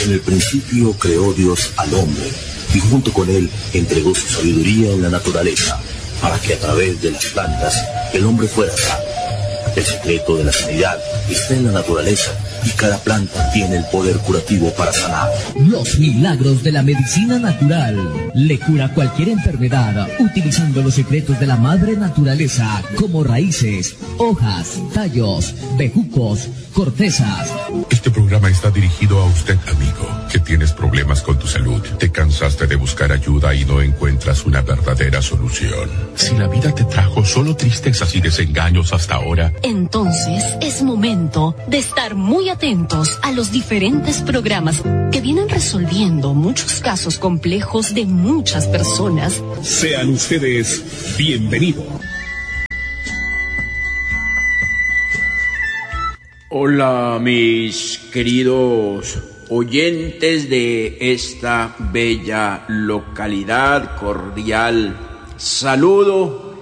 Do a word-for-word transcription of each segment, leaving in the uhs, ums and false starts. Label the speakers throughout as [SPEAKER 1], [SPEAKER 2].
[SPEAKER 1] En el principio creó Dios al hombre y junto con él entregó su sabiduría en la naturaleza para que a través de las plantas el hombre fuera sano. El secreto de la sanidad está en la naturaleza y cada planta tiene el poder curativo para sanar.
[SPEAKER 2] Los milagros de la medicina natural. Le cura cualquier enfermedad utilizando los secretos de la madre naturaleza como raíces, hojas, tallos, bejucos, cortezas.
[SPEAKER 3] Este programa está dirigido a usted, amigo, que tienes problemas con tu salud. Te cansaste de buscar ayuda y no encuentras una verdadera solución. Si la vida te trajo solo tristezas y desengaños hasta ahora,
[SPEAKER 4] entonces es momento de estar muy atentos a los diferentes programas que vienen resolviendo muchos casos complejos de muchas personas.
[SPEAKER 5] Sean ustedes bienvenidos.
[SPEAKER 6] Hola, mis queridos oyentes de esta bella localidad, cordial saludo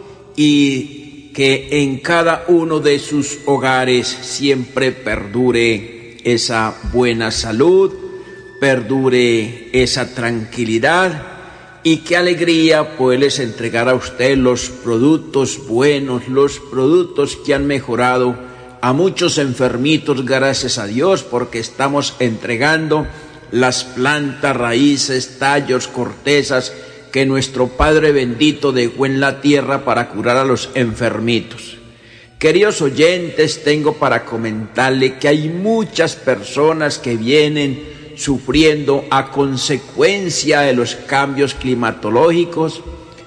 [SPEAKER 6] y que en cada uno de sus hogares siempre perdure esa buena salud, perdure esa tranquilidad y qué alegría poderles entregar a usted los productos buenos, los productos que han mejorado a muchos enfermitos, gracias a Dios, porque estamos entregando las plantas, raíces, tallos, cortezas que nuestro Padre bendito dejó en la tierra para curar a los enfermitos. Queridos oyentes, tengo para comentarle que hay muchas personas que vienen sufriendo a consecuencia de los cambios climatológicos,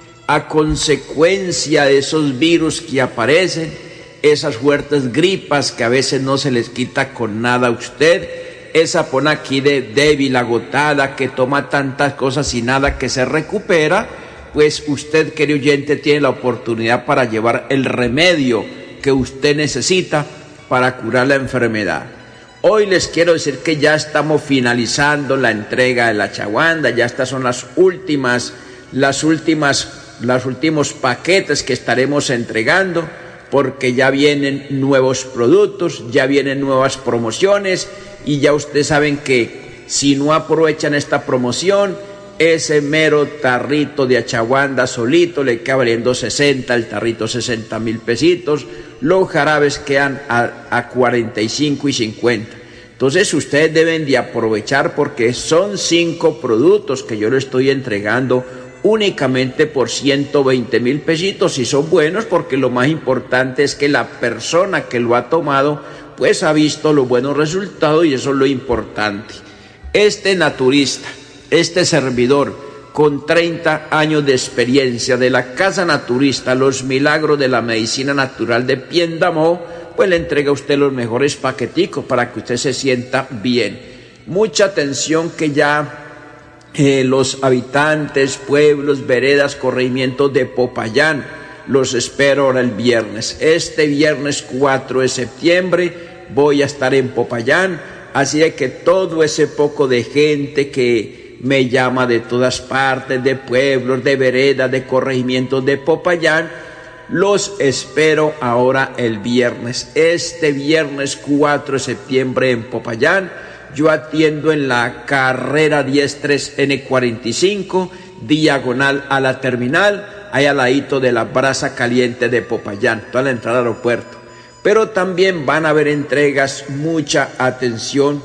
[SPEAKER 6] a consecuencia de esos virus que aparecen, esas fuertes gripas que a veces no se les quita con nada a usted, esa pone aquí de débil, agotada, que toma tantas cosas y nada que se recupera, pues usted, querido oyente, tiene la oportunidad para llevar el remedio que usted necesita para curar la enfermedad. Hoy les quiero decir que ya estamos finalizando la entrega de la chaguanda, ya estas son las últimas, las últimas, los últimos paquetes que estaremos entregando, porque ya vienen nuevos productos, ya vienen nuevas promociones y ya ustedes saben que si no aprovechan esta promoción, ese mero tarrito de achaguanda solito le queda valiendo sesenta, el tarrito sesenta mil pesitos, los jarabes quedan a, a cuarenta y cinco y cincuenta. Entonces ustedes deben de aprovechar porque son cinco productos que yo les estoy entregando únicamente por ciento veinte mil pesitos y son buenos porque lo más importante es que la persona que lo ha tomado pues ha visto los buenos resultados y eso es lo importante. Este naturista, este servidor con treinta años de experiencia de la Casa Naturista, los milagros de la medicina natural de Piendamó, pues le entrega a usted los mejores paqueticos para que usted se sienta bien. Mucha atención que ya Eh, los habitantes, pueblos, veredas, corregimientos de Popayán, los espero ahora el viernes. Este viernes cuatro de septiembre voy a estar en Popayán, así de que todo ese poco de gente que me llama de todas partes, de pueblos, de veredas, de corregimientos de Popayán, los espero ahora el viernes. Este viernes cuatro de septiembre en Popayán, yo atiendo en la carrera diez tres N cuarenta y cinco, diagonal a la terminal, ahí al ladito de la brasa caliente de Popayán, toda la entrada al aeropuerto. Pero también van a haber entregas, mucha atención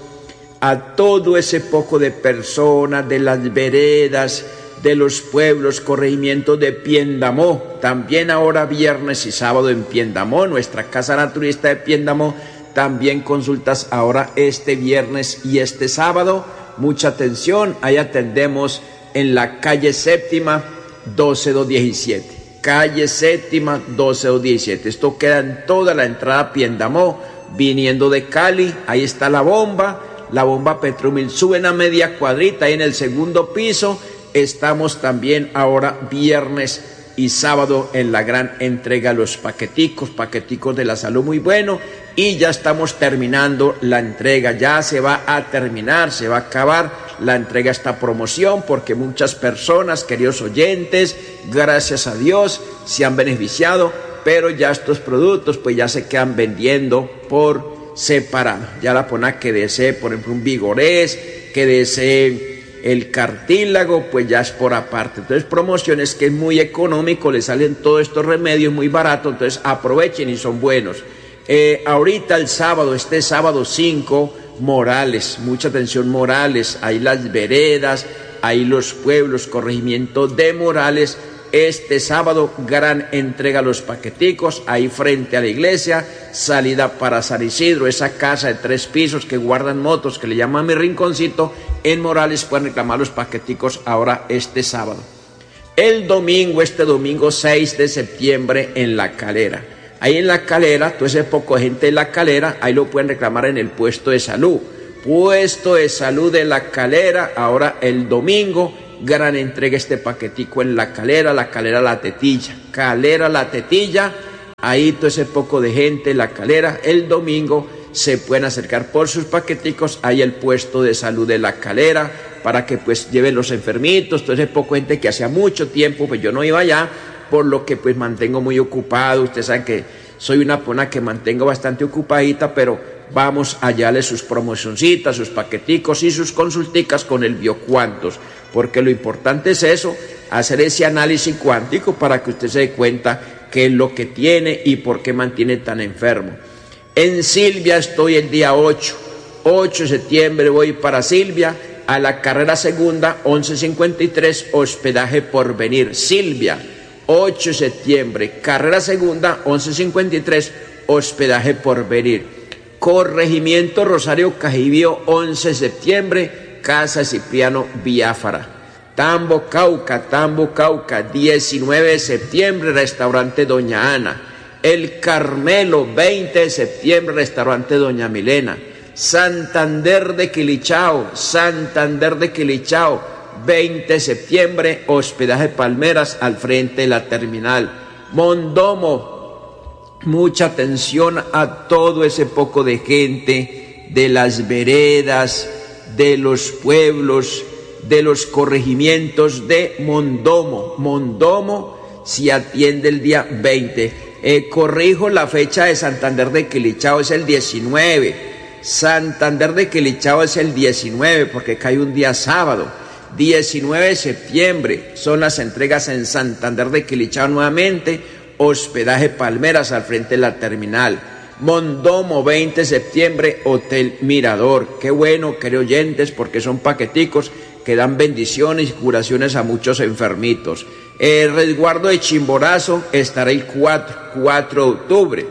[SPEAKER 6] a todo ese poco de personas, de las veredas, de los pueblos, corregimientos de Piendamó. También ahora viernes y sábado en Piendamó, nuestra Casa Naturista de Piendamó, también consultas ahora este viernes y este sábado. Mucha atención, ahí atendemos en la calle séptima, doce dos diecisiete. Calle séptima, doce dos diecisiete. Esto queda en toda la entrada a Piendamó, viniendo de Cali. Ahí está la bomba, la bomba Petromil. Suben a media cuadrita, ahí en el segundo piso. Estamos también ahora viernes y sábado en la gran entrega, los paqueticos, paqueticos de la salud muy bueno. Y ya estamos terminando la entrega, ya se va a terminar, se va a acabar la entrega, esta promoción, porque muchas personas, queridos oyentes, gracias a Dios, se han beneficiado, pero ya estos productos pues ya se quedan vendiendo por separado. Ya la persona que desee, por ejemplo, un Vigorex, que desee el cartílago, pues ya es por aparte. Entonces, promociones que es muy económico, le salen todos estos remedios muy baratos, entonces aprovechen y son buenos. Eh, ahorita el sábado, este sábado cinco, Morales, mucha atención, Morales, ahí las veredas, ahí los pueblos, corregimiento de Morales. Este sábado, gran entrega a los paqueticos, ahí frente a la iglesia, salida para San Isidro, esa casa de tres pisos que guardan motos, que le llaman Mi Rinconcito, en Morales pueden reclamar los paqueticos ahora este sábado. El domingo, este domingo seis de septiembre, en La Calera. Ahí en La Calera, todo ese poco de gente de La Calera, ahí lo pueden reclamar en el puesto de salud. Puesto de salud de La Calera, ahora el domingo, gran entrega este paquetico en La Calera, La Calera La Tetilla, Calera La Tetilla, ahí todo ese poco de gente, La Calera, el domingo se pueden acercar por sus paqueticos, ahí el puesto de salud de La Calera, para que pues lleven los enfermitos, todo ese poco de gente que hacía mucho tiempo, pues yo no iba allá, por lo que pues mantengo muy ocupado, ustedes saben que soy una persona que mantengo bastante ocupadita, pero vamos a hallarle sus promocioncitas, sus paqueticos y sus consulticas con el biocuantos, porque lo importante es eso, hacer ese análisis cuántico para que usted se dé cuenta qué es lo que tiene y por qué mantiene tan enfermo. En Silvia estoy el día ocho, ocho de septiembre voy para Silvia, a la carrera segunda, once cincuenta y tres, hospedaje Porvenir, Silvia, ocho de septiembre, carrera segunda, once cincuenta y tres, hospedaje Porvenir. Corregimiento Rosario Cajibío, once de septiembre, Casa Cipriano Biafara. Tambo Cauca, Tambo Cauca, diecinueve de septiembre, restaurante Doña Ana. El Carmelo, veinte de septiembre, restaurante Doña Milena. Santander de Quilichao, Santander de Quilichao, veinte de septiembre, hospedaje Palmeras al frente de la terminal. Mondomo, mucha atención a todo ese poco de gente de las veredas, de los pueblos, de los corregimientos de Mondomo. Mondomo se atiende el día veinte. Eh, corrijo la fecha de Santander de Quilichao, es el diecinueve. Santander de Quilichao es el diecinueve porque cae un día sábado. diecinueve de septiembre son las entregas en Santander de Quilichao nuevamente. Hospedaje Palmeras al frente de la terminal. Mondomo, veinte de septiembre, Hotel Mirador. Qué bueno, queridos oyentes, porque son paqueticos que dan bendiciones y curaciones a muchos enfermitos. El resguardo de Chimborazo estará el cuatro de octubre.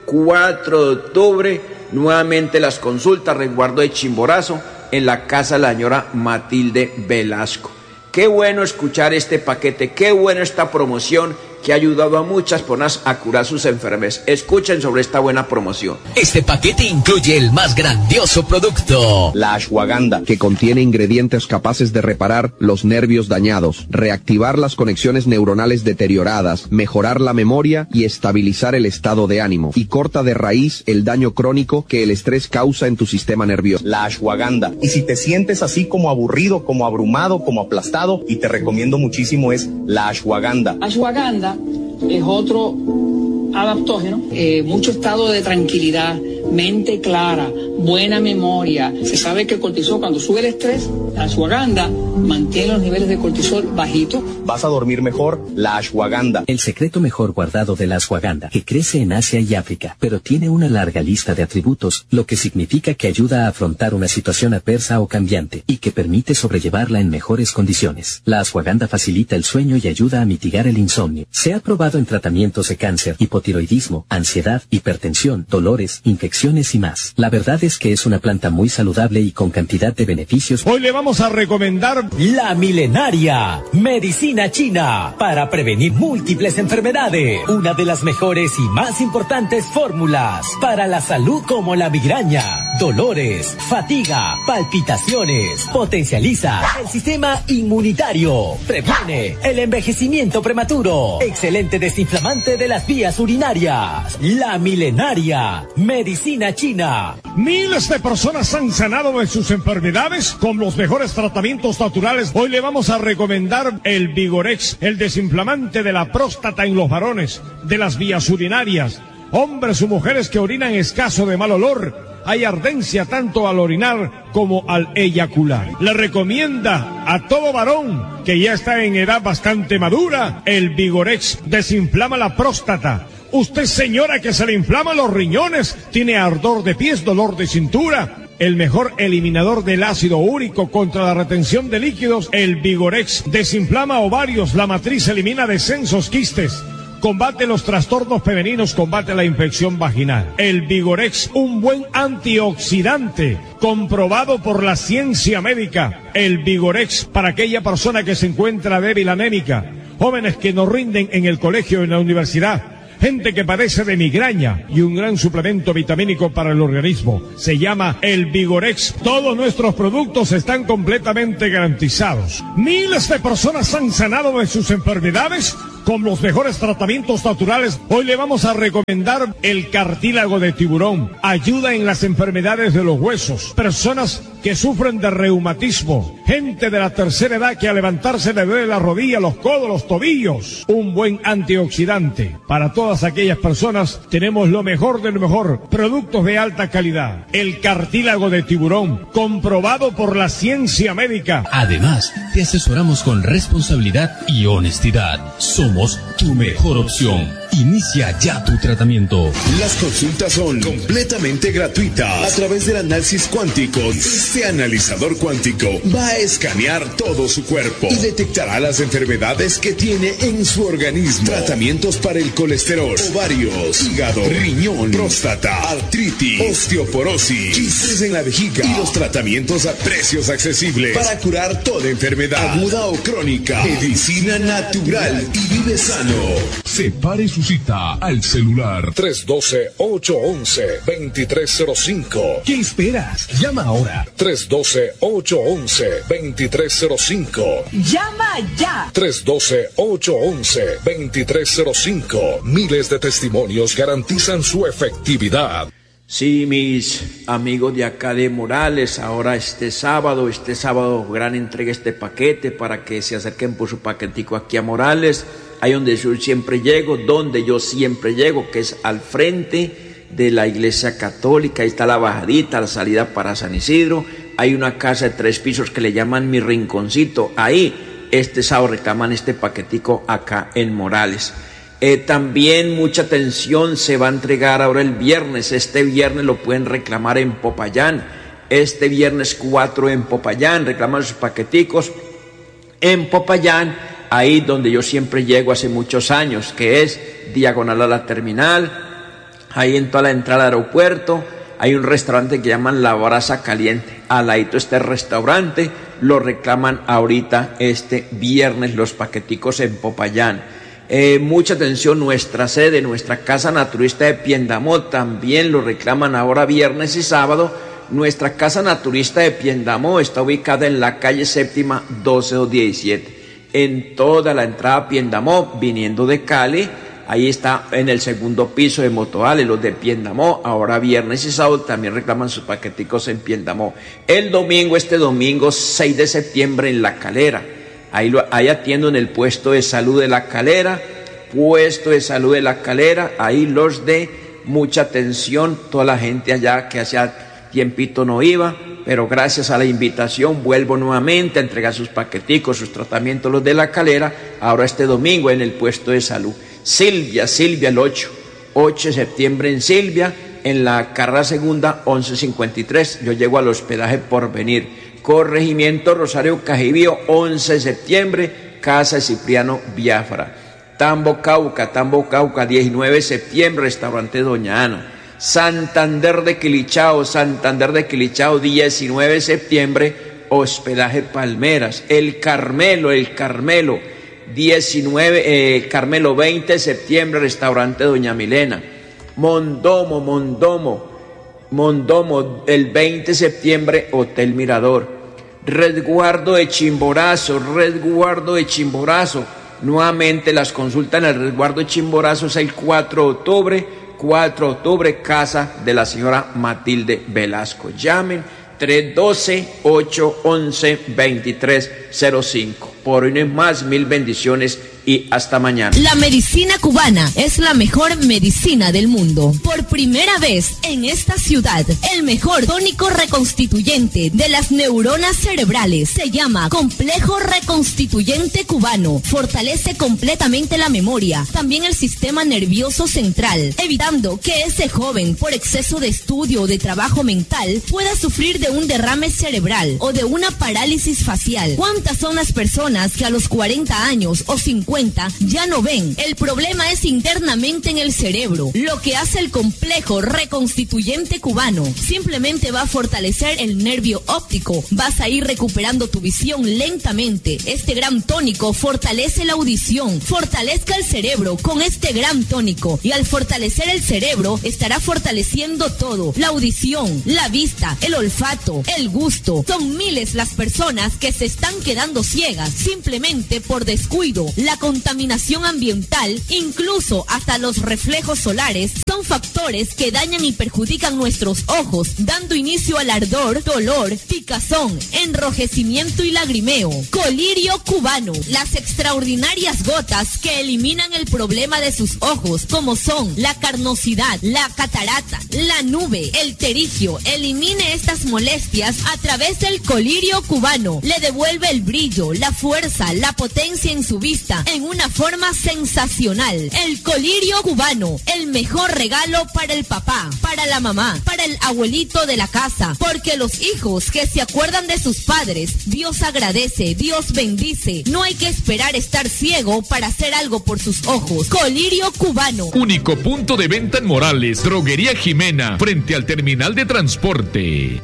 [SPEAKER 6] cuatro de octubre, nuevamente las consultas, resguardo de Chimborazo, en la casa de la señora Matilde Velasco. Qué bueno escuchar este paquete, qué bueno esta promoción que ha ayudado a muchas personas a curar sus enfermedades. Escuchen sobre esta buena promoción.
[SPEAKER 2] Este paquete incluye el más grandioso producto,
[SPEAKER 7] la ashwagandha, que contiene ingredientes capaces de reparar los nervios dañados, reactivar las conexiones neuronales deterioradas, mejorar la memoria y estabilizar el estado de ánimo, y corta de raíz el daño crónico que el estrés causa en tu sistema nervioso. La ashwagandha. Y si te sientes así como aburrido, como abrumado, como aplastado, y te recomiendo muchísimo, es la ashwagandha.
[SPEAKER 8] Ashwagandha es otro adaptógeno, eh, mucho estado de tranquilidad, mente clara, buena memoria. Se sabe que el cortisol, cuando sube el estrés, la ashwagandha mantiene los niveles de cortisol bajitos.
[SPEAKER 7] Vas a dormir mejor, la ashwagandha.
[SPEAKER 2] El secreto mejor guardado de la ashwagandha, que crece en Asia y África, pero tiene una larga lista de atributos, lo que significa que ayuda a afrontar una situación adversa o cambiante, y que permite sobrellevarla en mejores condiciones. La ashwagandha facilita el sueño y ayuda a mitigar el insomnio. Se ha probado en tratamientos de cáncer, hipotiroidismo, ansiedad, hipertensión, dolores, infecciones y más. La verdad es que es una planta muy saludable y con cantidad de beneficios.
[SPEAKER 9] Hoy le vamos a recomendar
[SPEAKER 2] La Milenaria, medicina china para prevenir múltiples enfermedades. Una de las mejores y más importantes fórmulas para la salud, como la migraña, dolores, fatiga, palpitaciones. Potencializa el sistema inmunitario. Previene el envejecimiento prematuro. Excelente desinflamante de las vías urinarias. La Milenaria, medicina china.
[SPEAKER 9] Miles de personas han sanado de sus enfermedades con los mejores tratamientos naturales. Hoy le vamos a recomendar el Vigorex, el desinflamante de la próstata en los varones, de las vías urinarias, hombres o mujeres que orinan escaso de mal olor. hay ardencia tanto al orinar como al eyacular. Le recomienda a todo varón que ya está en edad bastante madura el Vigorex. Desinflama la próstata. Usted, señora, que se le inflaman los riñones, tiene ardor de pies, dolor de cintura, el mejor eliminador del ácido úrico contra la retención de líquidos, el Vigorex. Desinflama ovarios, la matriz, elimina descensos, quistes. Combate los trastornos femeninos, combate la infección vaginal. El Vigorex, un buen antioxidante, comprobado por la ciencia médica. El Vigorex, para aquella persona que se encuentra débil, anémica, jóvenes que no rinden en el colegio o en la universidad, gente que padece de migraña, y un gran suplemento vitamínico para el organismo. Se llama el Vigorex. Todos nuestros productos están completamente garantizados. Miles de personas han sanado de sus enfermedades con los mejores tratamientos naturales. Hoy le vamos a recomendar el cartílago de tiburón. Ayuda en las enfermedades de los huesos. Personas que sufren de reumatismo. Gente de la tercera edad que al levantarse le duele la rodilla, los codos, los tobillos. Un buen antioxidante. Para todas aquellas personas tenemos lo mejor de lo mejor. Productos de alta calidad. El cartílago de tiburón, comprobado por la ciencia médica.
[SPEAKER 10] Además, te asesoramos con responsabilidad y honestidad. Somos tu mejor opción. Inicia ya tu tratamiento.
[SPEAKER 11] Las consultas son completamente gratuitas a través del análisis cuántico. Este analizador cuántico va a escanear todo su cuerpo y detectará las enfermedades que tiene en su organismo. Tratamientos para el colesterol, ovarios, hígado, riñón, próstata, artritis, osteoporosis, quistes en la vejiga y los tratamientos a precios accesibles para curar toda enfermedad aguda o crónica. Medicina natural y vive sano.
[SPEAKER 3] Separe su cita al celular tres uno dos, ocho uno uno, dos tres cero cinco.
[SPEAKER 10] ¿Qué esperas? Llama ahora.
[SPEAKER 3] tres uno dos, ocho uno uno, dos tres cero cinco.
[SPEAKER 12] ¡Llama ya!
[SPEAKER 3] tres uno dos, ocho uno uno, dos tres cero cinco. Miles de testimonios garantizan su efectividad.
[SPEAKER 6] Sí, mis amigos de acá de Morales, ahora este sábado, este sábado gran entrega este paquete para que se acerquen por su paquetico aquí a Morales, ahí donde yo siempre llego, donde yo siempre llego, que es al frente de la iglesia católica. Ahí está la bajadita, la salida para San Isidro. Hay una casa de tres pisos que le llaman Mi Rinconcito. Ahí este sábado reclaman este paquetico acá en Morales. Eh, también mucha atención, se va a entregar ahora el viernes. Este viernes lo pueden reclamar en Popayán. Este viernes cuatro en Popayán, reclaman sus paqueticos en Popayán, ahí donde yo siempre llego hace muchos años, que es diagonal a la terminal. Ahí en toda la entrada al aeropuerto hay un restaurante que llaman La Brasa Caliente. Al ladito este restaurante, lo reclaman ahorita este viernes los paqueticos en Popayán. Eh, mucha atención, nuestra sede, nuestra casa naturista de Piendamó, también lo reclaman ahora viernes y sábado. Nuestra casa naturista de Piendamó está ubicada en la calle séptima doce o diecisiete. En toda la entrada a Piendamó, viniendo de Cali, ahí está en el segundo piso de Motoales, los de Piendamó. Ahora viernes y sábado también reclaman sus paqueticos en Piendamó. El domingo, este domingo seis de septiembre en La Calera. Ahí, lo, ahí atiendo en el puesto de salud de La Calera, puesto de salud de La Calera, ahí los de mucha atención, toda la gente allá que hacía tiempito no iba, pero gracias a la invitación vuelvo nuevamente a entregar sus paqueticos, sus tratamientos, los de La Calera, ahora este domingo en el puesto de salud. Silvia, Silvia el ocho, ocho de septiembre en Silvia, en la carrera segunda once cincuenta y tres, yo llego al hospedaje Porvenir. Corregimiento Rosario Cajibío, once de septiembre, Casa de Cipriano Biafra. Tambo Cauca, Tambo Cauca, diecinueve de septiembre, restaurante Doña Ana. Santander de Quilichao, Santander de Quilichao, diecinueve de septiembre, hospedaje Palmeras. El Carmelo, el Carmelo, diecinueve, eh, Carmelo, veinte de septiembre, restaurante Doña Milena. Mondomo, Mondomo, Mondomo, el veinte de septiembre, Hotel Mirador. Resguardo de Chimborazo, Resguardo de Chimborazo. Nuevamente las consultas en el Resguardo de Chimborazo es el cuatro de octubre, cuatro de octubre, casa de la señora Matilde Velasco. Llamen tres uno dos, ocho uno uno, dos tres cero cinco. Por hoy no es más, mil bendiciones y hasta mañana.
[SPEAKER 13] La medicina cubana es la mejor medicina del mundo. Por primera vez en esta ciudad, el mejor tónico reconstituyente de las neuronas cerebrales se llama Complejo Reconstituyente Cubano. Fortalece completamente la memoria, también el sistema nervioso central, evitando que ese joven, por exceso de estudio o de trabajo mental, pueda sufrir de un derrame cerebral o de una parálisis facial. ¿Cuántas son las personas que a los cuarenta años o cincuenta ya no ven? El problema es internamente en el cerebro. Lo que hace el Complejo Reconstituyente Cubano simplemente va a fortalecer el nervio óptico. Vas a ir recuperando tu visión lentamente. Este gran tónico fortalece la audición. Fortalezca el cerebro con este gran tónico, y al fortalecer el cerebro estará fortaleciendo todo: la audición, la vista, el olfato, el gusto. Son miles las personas que se están quedando ciegas simplemente por descuido. La contaminación ambiental, incluso hasta los reflejos solares, son factores que dañan y perjudican nuestros ojos, dando inicio al ardor, dolor, picazón, enrojecimiento y lagrimeo. Colirio cubano, las extraordinarias gotas que eliminan el problema de sus ojos, como son la carnosidad, la catarata, la nube, el terigio. Elimine estas molestias a través del colirio cubano. Le devuelve el brillo, la fuerza, la potencia en su vista en una forma sensacional. El colirio cubano, el mejor regalo para el papá, para la mamá, para el abuelito de la casa, porque los hijos que se acuerdan de sus padres, Dios agradece, Dios bendice. No hay que esperar estar ciego para hacer algo por sus ojos. Colirio cubano.
[SPEAKER 14] Único punto de venta en Morales, Droguería Jimena, frente al terminal de transporte.